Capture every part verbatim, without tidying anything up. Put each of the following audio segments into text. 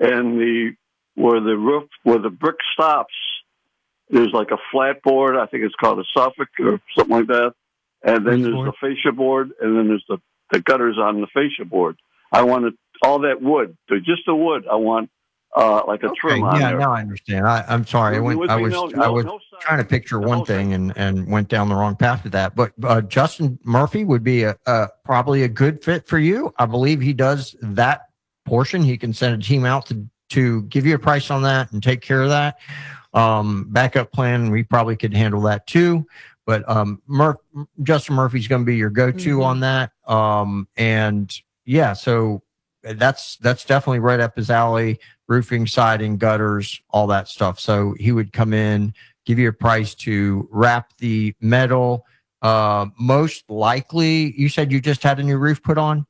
and the where the roof where the brick stops, there's like a flat board. I think it's called a soffit or something like that. And then there's the fascia board, and then there's the, the gutters on the fascia board. I wanted all that wood, so just the wood. I want uh, like a okay, trim on yeah, there. Yeah, no, I understand. I, I'm sorry. I went. I was. No, no, I was no trying to picture one no thing and, and went down the wrong path with that. But uh, Justin Murphy would be a, a probably a good fit for you. I believe he does that portion. He can send a team out to to give you a price on that and take care of that. Um, backup plan. We probably could handle that too. But um, Mur- Justin Murphy's going to be your go-to mm-hmm. on that. Um, and yeah, so that's that's definitely right up his alley. Roofing, siding, gutters, all that stuff. So he would come in, give you a price to wrap the metal. Uh, most likely, you said you just had a new roof put on?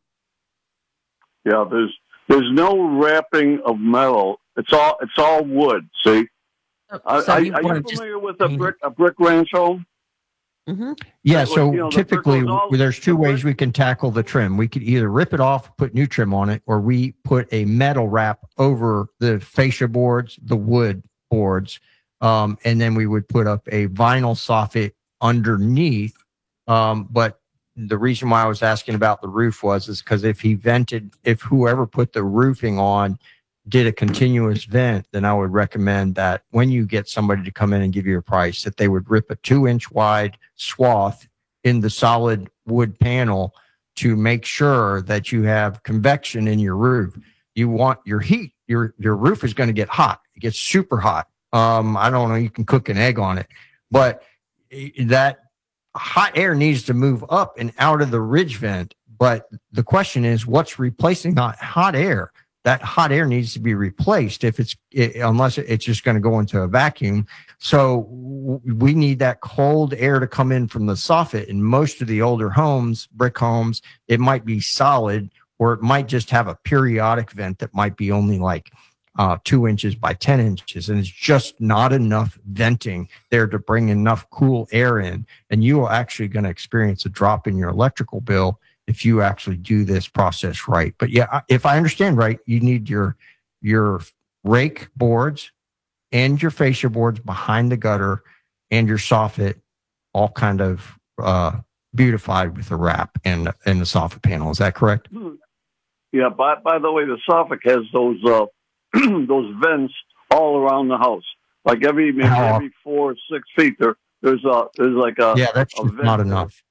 Yeah, there's there's no wrapping of metal. It's all it's all wood. See, so I, I, are you familiar just, with a brick a brick ranch home? Mm-hmm. Yeah, so you know, typically all, there's two ways we can tackle the trim. We could either rip it off, put new trim on it, or we put a metal wrap over the fascia boards, the wood boards, um, and then we would put up a vinyl soffit underneath. Um, but the reason why I was asking about the roof was is because if he vented, if whoever put the roofing on did a continuous vent, then I would recommend that when you get somebody to come in and give you a price, that they would rip a two inch wide swath in the solid wood panel to make sure that you have convection in your roof. You want your heat, your, your roof is going to get hot. It gets super hot. Um, I don't know, you can cook an egg on it, but that hot air needs to move up and out of the ridge vent. But the question is, what's replacing that hot air? That hot air needs to be replaced if it's, it, unless it's just going to go into a vacuum. So we need that cold air to come in from the soffit. In most of the older homes, brick homes, it might be solid, or it might just have a periodic vent that might be only like uh, two inches by ten inches. And it's just not enough venting there to bring enough cool air in. And you are actually going to experience a drop in your electrical bill if you actually do this process right. But yeah, if I understand right, you need your your rake boards and your fascia boards behind the gutter and your soffit all kind of uh, beautified with the wrap and, and the soffit panel. Is that correct? Yeah, by, by the way, the soffit has those uh, those vents all around the house. Like every maybe How, every four or six feet, there there's a there's like a yeah, that's a just not enough.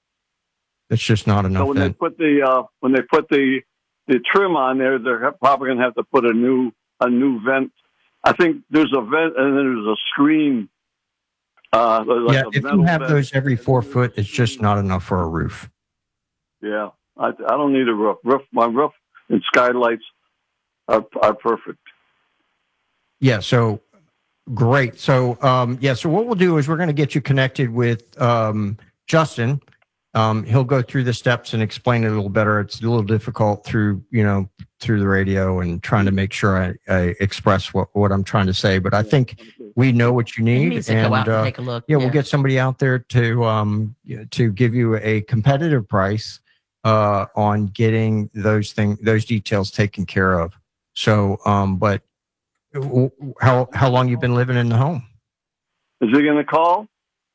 It's just not enough. So when then. they put the uh, when they put the the trim on there, they're probably going to have to put a new a new vent. I think there's a vent and then there's a screen. Uh, like yeah, a if you have vent. those every four foot, it's just not enough for a roof. Yeah, I, I don't need a roof. Roof, my roof and skylights are are perfect. Yeah, so great. So um, yeah, so what we'll do is we're going to get you connected with um, Justin. Um, he'll go through the steps and explain it a little better. It's a little difficult through, you know, through the radio and trying to make sure I, I express what, what I'm trying to say. But I think we know what you need. Needs to and go out and uh, take a look. Yeah, Yeah, we'll get somebody out there to um, to give you a competitive price uh, on getting those things, those details taken care of. So, um, but how how long you been living in the home? Is he going to call?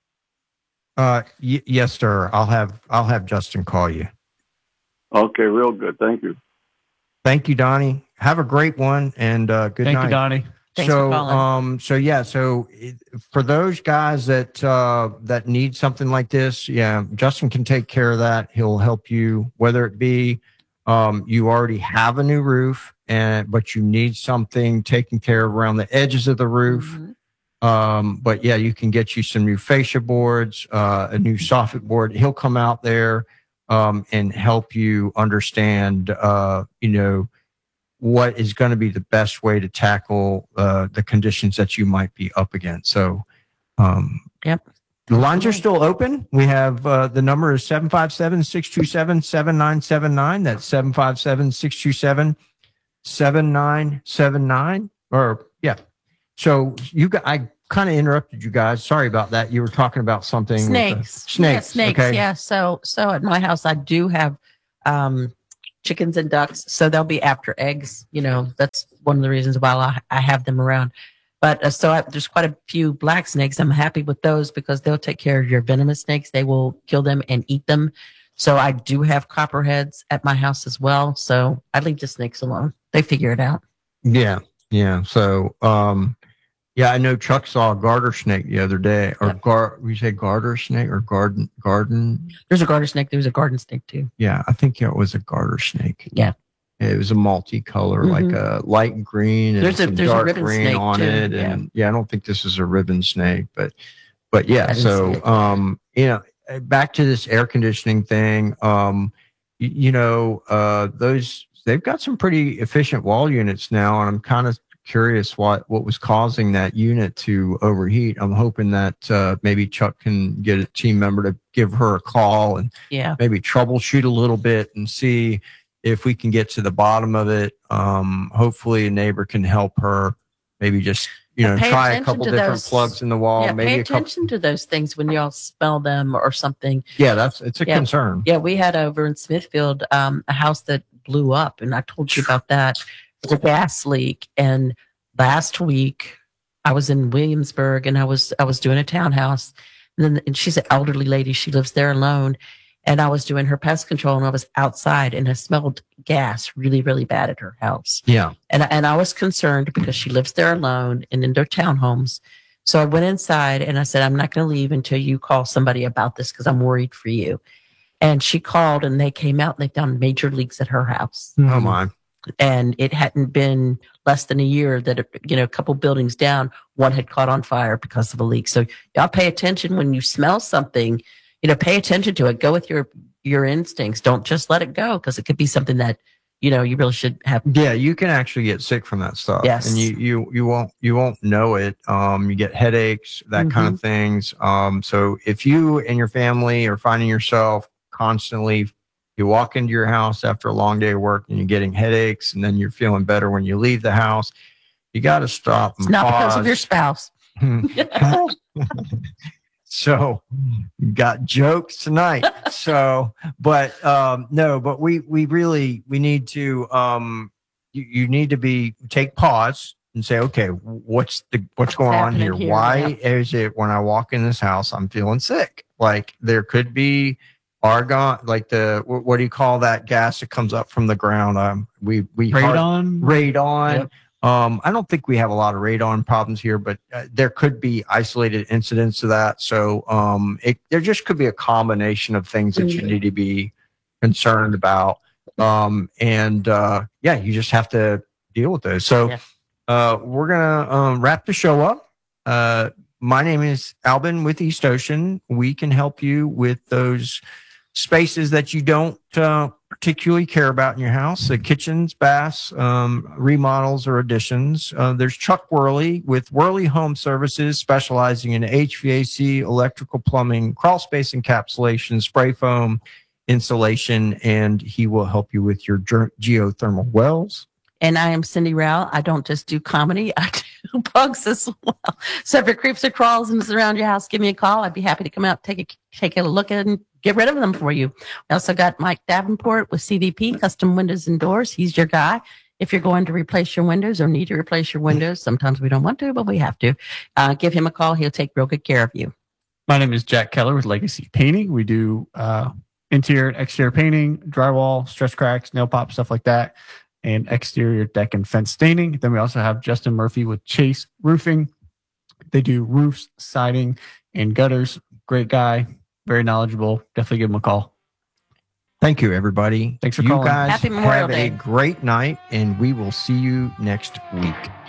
Uh, y- yes, sir. I'll have I'll have Justin call you. Okay, real good. Thank you. Thank you, Donnie. Have a great one and uh, good Thank night. you, Donnie. Thanks so, for calling. um, so yeah, so it, for those guys that uh, that need something like this, yeah, Justin can take care of that. He'll help you, whether it be um, you already have a new roof, and but you need something taken care of around the edges of the roof. Mm-hmm. Um, but yeah, you can get you some new fascia boards, uh, a new soffit board. He'll come out there, um, and help you understand, uh, you know, what is going to be the best way to tackle, uh, the conditions that you might be up against. So, um, Yep. the lines are still open. We have, uh, the number is seven five seven, six two seven, seven nine seven nine. That's seven five seven, six two seven, seven nine seven nine or yeah. So you got, I kind of interrupted you guys. Sorry about that. You were talking about something. Snakes. Snakes. Yeah, snakes. Okay. Yeah. So, so at my house, I do have um, chickens and ducks. So they'll be after eggs. You know, that's what one of the reasons why I, I have them around. But uh, so I, there's quite a few black snakes. I'm happy with those because they'll take care of your venomous snakes. They will kill them and eat them. So I do have copperheads at my house as well. So I leave the snakes alone. They figure it out. Yeah. Yeah. So, um, yeah, I know Chuck saw a garter snake the other day, or yep. gar. We say garter snake or garden garden. There's a garter snake. There's a garden snake too. Yeah, I think it was a garter snake. Yeah, it was a multicolor, mm-hmm. like a light green and there's a, some there's dark a ribbon green snake on too. it. Yeah. And yeah, I don't think this is a ribbon snake, but but yeah. So um, you know, back to this air conditioning thing. Um, you, you know, uh, those they've got some pretty efficient wall units now, and I'm kind of curious what what was causing that unit to overheat. I'm hoping that uh, maybe Chuck can get a team member to give her a call and yeah. maybe troubleshoot a little bit and see if we can get to the bottom of it. Um, hopefully a neighbor can help her. Maybe just you know try a couple different those, plugs in the wall. Yeah, maybe pay a attention couple, to those things when y'all smell them or something. Yeah, that's it's a yeah. concern. Yeah, we had over in Smithfield um, a house that blew up, and I told you about that. The gas leak. And last week I was in Williamsburg and I was I was doing a townhouse, and then and she's an elderly lady. She lives there alone, and I was doing her pest control, and I was outside and I smelled gas really really bad at her house. Yeah, and and I was concerned because she lives there alone and in their townhomes. So I went inside and I said, I'm not going to leave until you call somebody about this because I'm worried for you. And she called, and they came out and they found major leaks at her house. Oh my. And it hadn't been less than a year that, you know, a couple buildings down, one had caught on fire because of a leak. So y'all pay attention when you smell something, you know, pay attention to it. Go with your, your instincts. Don't just let it go, because it could be something that, you know, you really should have. Yeah, you can actually get sick from that stuff. Yes. And you, you, you won't, you won't know it. Um, you get headaches, that mm-hmm. kind of things. Um, so if you and your family are finding yourself constantly, you walk into your house after a long day of work and you're getting headaches, and then you're feeling better when you leave the house, you got to stop and It's not pause. because of your spouse. So got jokes tonight. So, but um, no, but we, we really, we need to, um, you, you need to be, take pause and say, okay, what's the, what's going on here? here? Why yeah. is it when I walk in this house, I'm feeling sick? Like there could be argon, like the, what, what do you call that gas that comes up from the ground? Um, we, we, radon, radon. Yep. Um, I don't think we have a lot of radon problems here, but uh, there could be isolated incidents of that. So um, it, there just could be a combination of things that you need to be concerned about. Um, and uh, yeah, you just have to deal with those. So Yeah. uh, we're going to um, wrap the show up. Uh, my name is Albin with East Ocean. We can help you with those spaces that you don't uh, particularly care about in your house, the kitchens, baths, um, remodels, or additions. Uh, there's Chuck Worley with Worley Home Services, specializing in H V A C, electrical, plumbing, crawl space encapsulation, spray foam insulation, and he will help you with your ge- geothermal wells. And I am Cindy Rowell. I don't just do comedy. I do bugs as well. So if it creeps or crawls and is around your house, give me a call. I'd be happy to come out, take a, take a look at it, and get rid of them for you. We also got Mike Davenport with C V P, Custom Windows and Doors. He's your guy. If you're going to replace your windows or need to replace your windows, sometimes we don't want to, but we have to. Uh, give him a call. He'll take real good care of you. My name is Jack Keller with Legacy Painting. We do uh, interior and exterior painting, drywall, stress cracks, nail pop, stuff like that, and exterior deck and fence staining. Then we also have Justin Murphy with Chase Roofing. They do roofs, siding, and gutters. Great guy, very knowledgeable. Definitely give him a call. Thank you, everybody. Thanks for you calling. guys Happy Memorial have Day. a great night, and we will see you next week.